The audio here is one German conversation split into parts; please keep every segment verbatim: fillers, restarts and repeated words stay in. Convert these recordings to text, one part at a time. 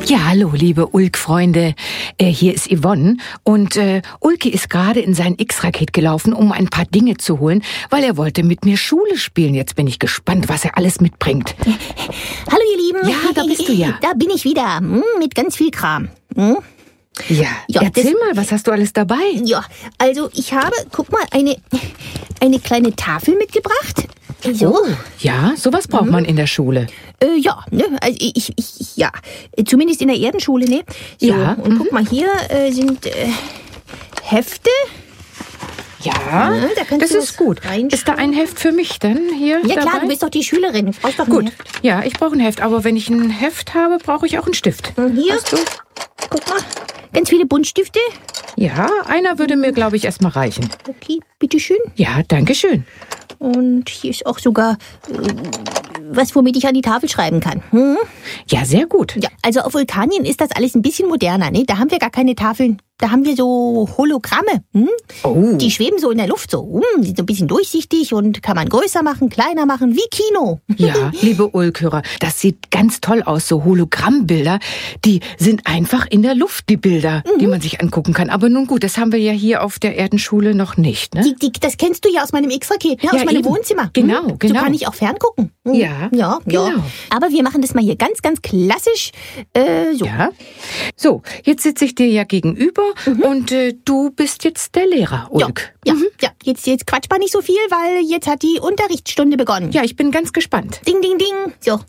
Ja, hallo, liebe Ulk-Freunde. Äh, hier ist Yvonne und äh, Ulki ist gerade in sein X-Raket gelaufen, um ein paar Dinge zu holen, weil er wollte mit mir Schule spielen. Jetzt bin ich gespannt, was er alles mitbringt. Hallo, ihr Lieben. Ja, da bist du ja. Da bin ich wieder, hm, mit ganz viel Kram. Hm? Ja, Ja, erzähl das- mal, was hast du alles dabei? Ja, also ich habe, guck mal, eine, eine kleine Tafel mitgebracht. So. Ja, sowas braucht man in der Schule. Äh, ja, ne, also ich, ich, ich, ja, zumindest in der Erdenschule, ne? So, Ja, und guck mal, hier äh, sind äh, Hefte. Ja, Ja, da kannst das du ist was gut. reinschauen. Ist da ein Heft für mich dann hier Ja dabei? klar, du bist doch die Schülerin, du brauchst doch ein Gut, Heft. ja, ich brauche ein Heft, aber wenn ich ein Heft habe, brauche ich auch einen Stift. Und hier, Hast du? guck mal, ganz viele Buntstifte. Ja, einer würde mir, glaube ich, erstmal reichen. Okay, bitteschön. Ja, danke schön. Und hier ist auch sogar äh, was, womit ich an die Tafel schreiben kann. Hm? Ja, sehr gut. Ja, also auf Vulkanien ist das alles ein bisschen moderner, ne? Da haben wir gar keine Tafeln. Da haben wir so Hologramme. Hm? Oh. Die schweben so in der Luft so. Hm, die sind so ein bisschen durchsichtig und kann man größer machen, kleiner machen, wie Kino. Ja, liebe Ulkhörer, das sieht ganz toll aus, so Hologrammbilder. Die sind einfach in der Luft, die Bilder, die man sich angucken kann. Aber nun gut, das haben wir ja hier auf der Erdenschule noch nicht, ne? Die, die, das kennst du ja aus meinem X-Raket, ne? Aus Ja, meinem eben. Wohnzimmer. Genau, Hm? genau. So kann ich auch ferngucken. Hm? Ja, ja, genau. ja. Aber wir machen das mal hier ganz, ganz klassisch. Äh, so. Ja. So, jetzt sitze ich dir ja gegenüber und äh, du bist jetzt der Lehrer, Ja, Ulk. ja, ja. Jetzt, jetzt quatsch mal nicht so viel, weil jetzt hat die Unterrichtsstunde begonnen. Ja, ich bin ganz gespannt. Ding, ding, ding. So.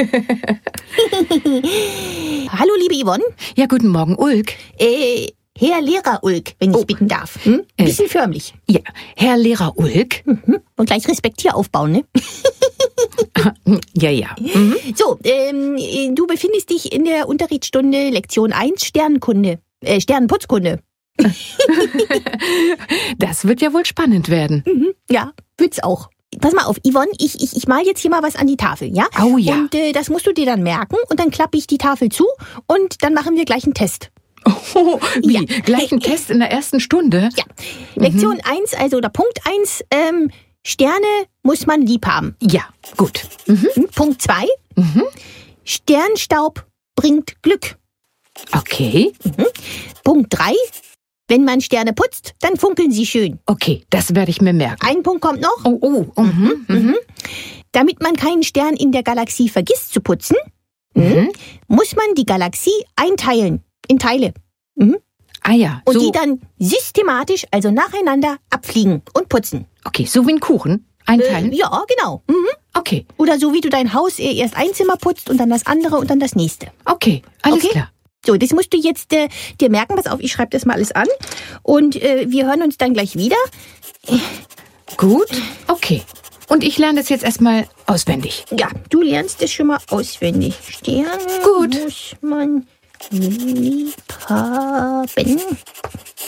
Hallo, liebe Yvonne. Ja, guten Morgen, Ulk. Äh, Herr Lehrer Ulk, wenn ich bitten darf. Hm? Äh. Bisschen förmlich. Ja, Herr Lehrer Ulk. Mhm. Und gleich Respekt hier aufbauen, ne? Ja, ja. Mhm. So, ähm, äh, du befindest dich in der Unterrichtsstunde Lektion eins Sternenkunde. Äh, Sternenputzkunde. Das wird ja wohl spannend werden. Mhm. Ja, wird's auch. Pass mal auf, Yvonne, ich, ich, ich mal jetzt hier mal was an die Tafel, ja? Oh ja. Und äh, das musst du dir dann merken und dann klappe ich die Tafel zu und dann machen wir gleich einen Test. Oh, wie? Ja. Gleich ein Test in der ersten Stunde? Ja. Lektion eins, also oder Punkt eins, ähm, Sterne muss man lieb haben. Ja, gut. Mhm. Hm? Punkt zwei, Mhm. Sternstaub bringt Glück. Okay, Punkt drei, wenn man Sterne putzt, dann funkeln sie schön. okay, das werde ich mir merken. Ein Punkt kommt noch. Oh, oh, mhm, mhm. Damit man keinen Stern in der Galaxie vergisst zu putzen, Mhm. muss man die Galaxie einteilen in Teile. Mhm. Ah ja, Und so, die dann systematisch, also nacheinander, abfliegen und putzen. okay, so wie ein Kuchen einteilen? Äh, ja, genau. Mhm. Okay, Oder so wie du dein Haus äh, erst ein Zimmer putzt und dann das andere und dann das nächste. okay, alles Okay. klar. So, das musst du jetzt äh, dir merken. Pass auf, ich schreibe das mal alles an. Und äh, wir hören uns dann gleich wieder. Gut, okay. Und ich lerne das jetzt erstmal auswendig. Ja, du lernst das schon mal auswendig. Sterne Gut. muss man lieb haben.